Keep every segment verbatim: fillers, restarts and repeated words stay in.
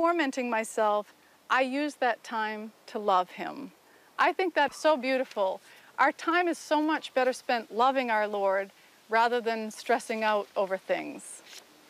tormenting myself, I use that time to love Him. I think that's so beautiful. Our time is so much better spent loving our Lord rather than stressing out over things.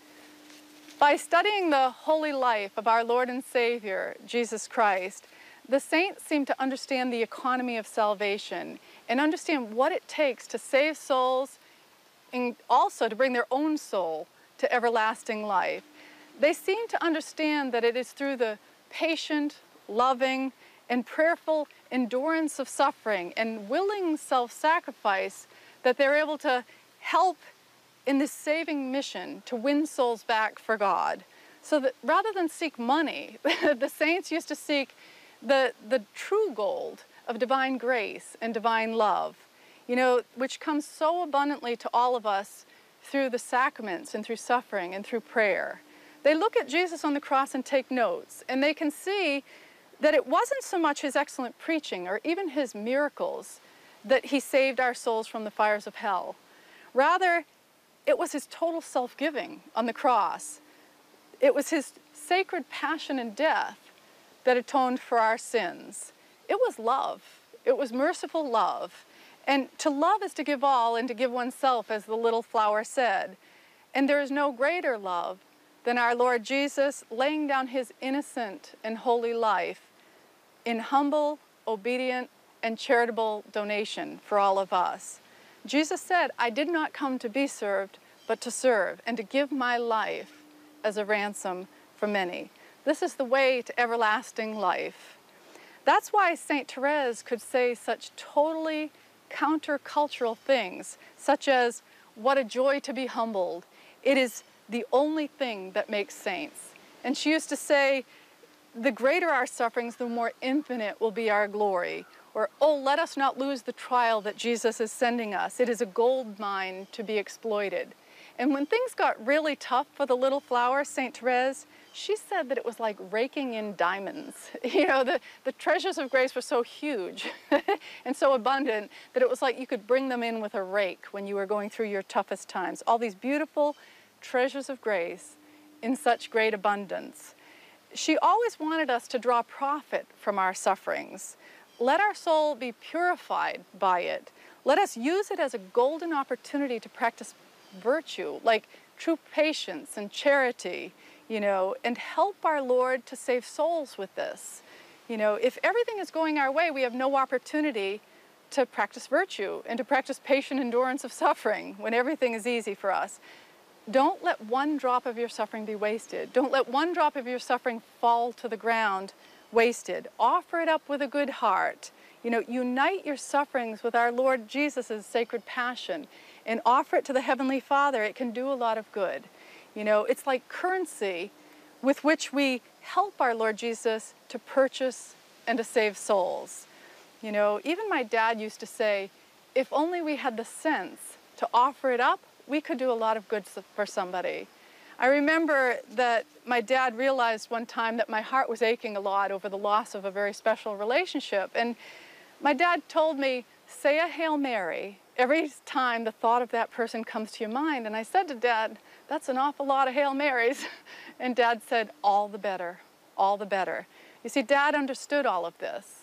By studying the holy life of our Lord and Savior, Jesus Christ, the saints seem to understand the economy of salvation and understand what it takes to save souls and also to bring their own soul to everlasting life. They seem to understand that it is through the patient, loving, and prayerful endurance of suffering and willing self-sacrifice that they're able to help in this saving mission to win souls back for God. So that rather than seek money, the saints used to seek the, the true gold of divine grace and divine love, you know, which comes so abundantly to all of us through the sacraments and through suffering and through prayer. They look at Jesus on the cross and take notes, and they can see that it wasn't so much His excellent preaching or even His miracles that He saved our souls from the fires of hell. Rather, it was His total self-giving on the cross. It was His sacred passion and death that atoned for our sins. It was love. It was merciful love. And to love is to give all and to give oneself, as the little flower said. And there is no greater love than our Lord Jesus laying down His innocent and holy life in humble, obedient, and charitable donation for all of us. Jesus said, "I did not come to be served, but to serve, and to give my life as a ransom for many." This is the way to everlasting life. That's why Saint Therese could say such totally countercultural things, such as, "What a joy to be humbled. It is the only thing that makes saints." And she used to say, "The greater our sufferings, the more infinite will be our glory." Or, "Oh, let us not lose the trial that Jesus is sending us. It is a gold mine to be exploited." And when things got really tough for the little flower, Saint Therese, she said that it was like raking in diamonds. You know, the, the treasures of grace were so huge and so abundant that it was like you could bring them in with a rake when you were going through your toughest times. All these beautiful treasures of grace in such great abundance. She always wanted us to draw profit from our sufferings. Let our soul be purified by it. Let us use it as a golden opportunity to practice virtue, like true patience and charity, you know, and help our Lord to save souls with this. You know, if everything is going our way, we have no opportunity to practice virtue and to practice patient endurance of suffering when everything is easy for us. Don't let one drop of your suffering be wasted. Don't let one drop of your suffering fall to the ground wasted. Offer it up with a good heart. You know, unite your sufferings with our Lord Jesus' sacred passion and offer it to the Heavenly Father. It can do a lot of good. You know, it's like currency with which we help our Lord Jesus to purchase and to save souls. You know, even my dad used to say, if only we had the sense to offer it up, we could do a lot of good for somebody. I remember that my dad realized one time that my heart was aching a lot over the loss of a very special relationship. And my dad told me, say a Hail Mary every time the thought of that person comes to your mind. And I said to Dad, that's an awful lot of Hail Marys. And Dad said, all the better, all the better. You see, Dad understood all of this.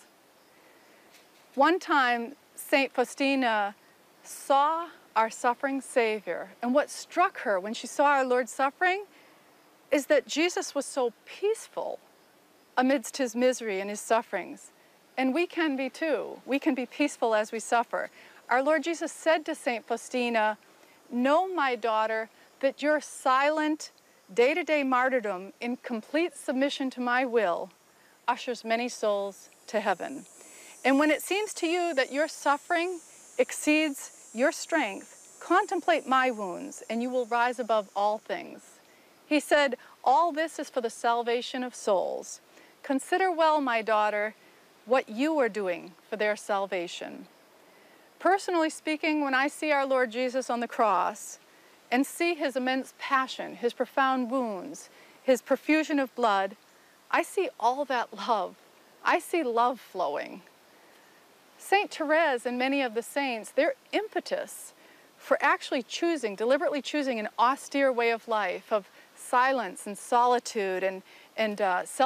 One time, Saint Faustina saw our suffering Savior, and what struck her when she saw our Lord suffering is that Jesus was so peaceful amidst His misery and His sufferings. And we can be too. We can be peaceful as we suffer. Our Lord Jesus said to Saint Faustina, "Know, my daughter, that your silent, day-to-day martyrdom in complete submission to my will ushers many souls to heaven. And when it seems to you that your suffering exceeds your strength, contemplate my wounds, and you will rise above all things." He said, all this is for the salvation of souls. Consider well, my daughter, what you are doing for their salvation. Personally speaking, when I see our Lord Jesus on the cross and see His immense passion, His profound wounds, His profusion of blood, I see all that love. I see love flowing. Saint Therese and many of the saints, their impetus for actually choosing, deliberately choosing an austere way of life, of silence and solitude and, and uh, self